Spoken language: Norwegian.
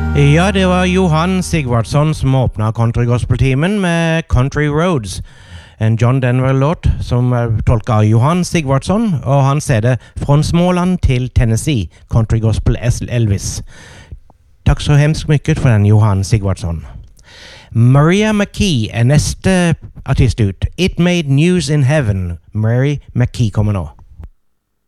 Ja, det var Johan Sigvardsson som åpnet Country Gospel-timen med Country Roads. En John Denver-låt som tolket av Johan Sigvardsson, og han ser det fra Småland til Tennessee, Country Gospel Elvis. Takk så hemskt mye for den, Johan Sigvardsson. Maria McKee er neste artist ut. It Made News in Heaven. Mary McKee kommer nå.